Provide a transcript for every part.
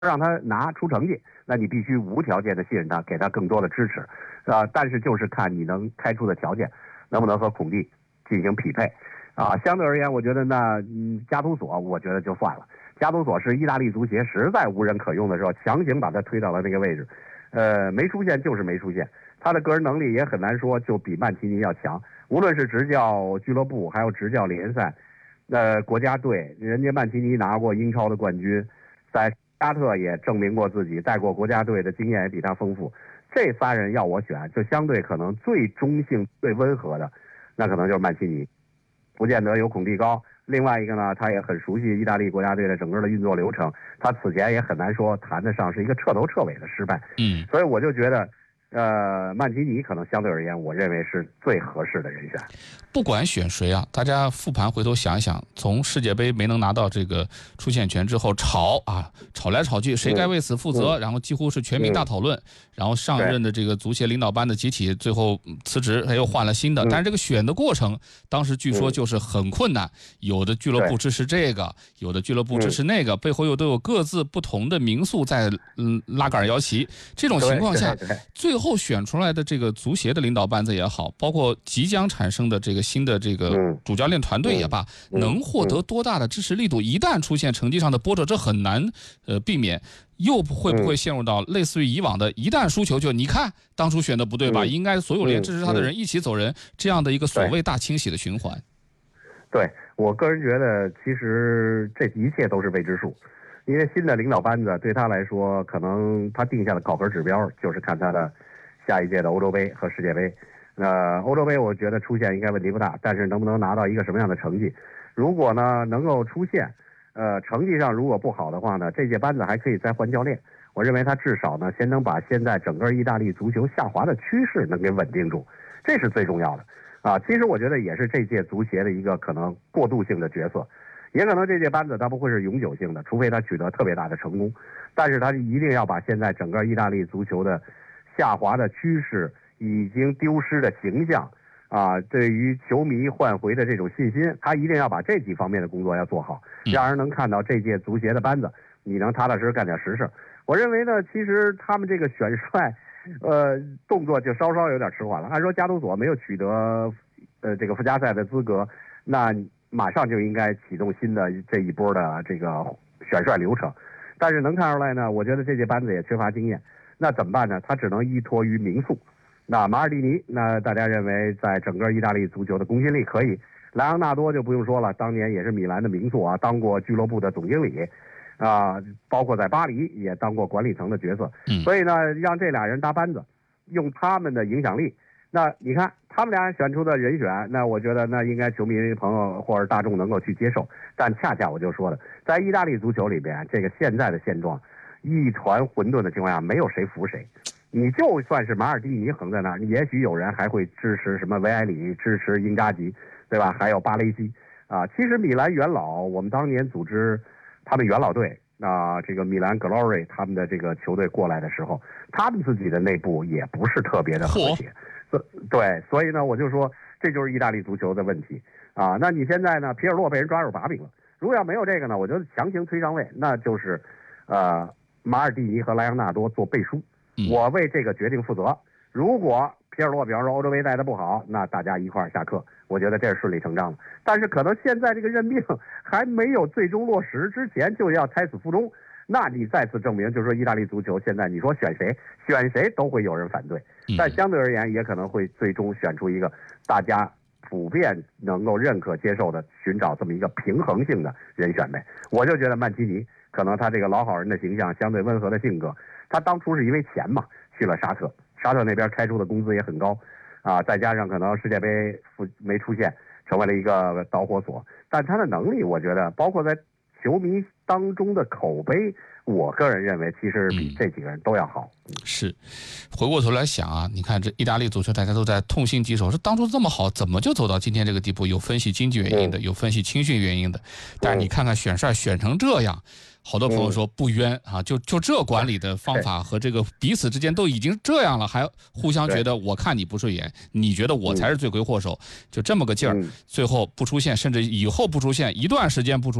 让他拿出成绩，那你必须无条件的信任他，给他更多的支持，但是就是看你能开出的条件能不能和孔蒂进行匹配，相对而言，我觉得加图索，我觉得就算了。加图索是意大利足协实在无人可用的时候，强行把他推到了那个位置，没出现就是没出现，他的个人能力也很难说就比曼奇尼要强，无论是执教俱乐部，还有执教联赛，国家队，人家曼奇尼拿过英超的冠军，在沙特也证明过自己，带过国家队的经验也比他丰富。这仨人要我选，就相对可能最中性、最温和的，那可能就是曼奇尼，不见得有孔蒂高。另外一个呢，他也很熟悉意大利国家队的整个的运作流程，他此前也很难说谈得上是一个彻头彻尾的失败。所以我就觉得。曼奇尼可能相对而言，我认为是最合适的人选。 不管选谁啊，大家复盘回头想一想，从世界杯没能拿到这个出线权之后，吵来吵去，谁该为此负责？然后几乎是全民大讨论。然后上任的这个足协领导班的集体最后辞职，他又换了新的。但是这个选的过程，当时据说就是很困难，有的俱乐部支持这个，有的俱乐部支持那个，背后又都有各自不同的名宿在拉杆摇旗。这种情况下，最后选出来的这个足协的领导班子也好，包括即将产生的这个新的这个主教练团队也罢，能获得多大的支持力度？一旦出现成绩上的波折，这很难避免。又会不会陷入到类似于以往的一旦输球就你看当初选的不对吧，应该所有连支持他的人一起走人，这样的一个所谓大清洗的循环？ 对，我个人觉得其实这一切都是未知数，因为新的领导班子对他来说，可能他定下的考核指标就是看他的下一届的欧洲杯和世界杯。欧洲杯我觉得出现应该问题不大，但是能不能拿到一个什么样的成绩？如果呢能够出现，成绩上如果不好的话呢，这届班子还可以再换教练。我认为他至少呢先能把现在整个意大利足球下滑的趋势能给稳定住，这是最重要的。其实我觉得也是这届足协的一个可能过渡性的角色，也可能这届班子它不会是永久性的，除非他取得特别大的成功，但是他一定要把现在整个意大利足球的下滑的趋势，已经丢失的形象对于球迷换回的这种信心，他一定要把这几方面的工作要做好，让人能看到这届足协的班子你能踏踏实实干点实事。我认为呢，其实他们这个选帅动作就稍稍有点迟缓了。按说加图索没有取得这个附加赛的资格，那马上就应该启动新的这一波的这个选帅流程。但是能看出来呢，我觉得这届班子也缺乏经验，那怎么办呢？他只能依托于名宿。那马尔蒂尼，那大家认为在整个意大利足球的公信力可以。莱昂纳多就不用说了，当年也是米兰的名宿当过俱乐部的总经理包括在巴黎也当过管理层的角色。所以呢，让这俩人搭班子，用他们的影响力。那你看他们俩选出的人选，那我觉得那应该球迷朋友或者大众能够去接受。但恰恰我就说了，在意大利足球里边，这个现在的现状一团混沌的情况下，没有谁服谁。你就算是马尔蒂尼横在那儿，也许有人还会支持什么维埃里，支持英扎吉，对吧？还有巴雷西其实米兰元老，我们当年组织他们元老队这个米兰 Glory 他们的这个球队过来的时候，他们自己的内部也不是特别的和谐。对，所以呢，我就说这就是意大利足球的问题那你现在呢，皮尔洛被人抓住把柄了，如果要没有这个呢，我就强行推上位，那就是马尔蒂尼和莱昂纳多做背书。我为这个决定负责。如果皮尔洛比方说欧洲杯带的不好，那大家一块儿下课，我觉得这是顺理成章的。但是可能现在这个任命还没有最终落实之前，就要胎死腹中，那你再次证明，就是说意大利足球现在你说选谁都会有人反对，但相对而言也可能会最终选出一个大家普遍能够认可接受的，寻找这么一个平衡性的人选呗。我就觉得曼奇尼可能他这个老好人的形象，相对温和的性格，他当初是因为钱嘛去了沙特那边开出的工资也很高再加上可能世界杯没出现，成为了一个导火索，但他的能力我觉得包括在球迷当中的口碑，我个人认为其实比这几个人都要好。 是，回过头来想你看这意大利足球大家都在痛心疾首，说当初这么好，怎么就走到今天这个地步？有分析经济原因的，有分析青训原因的，但是你看看选帅选成这样，好多朋友说不冤就这管理的方法和这个彼此之间都已经这样了，还互相觉得我看你不顺眼，你觉得我才是罪魁祸首，就这么个劲儿，最后不出现，甚至以后不出现，一段时间不出现，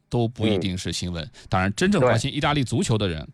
都不一定是新闻。当然，真正关心意大利足球的人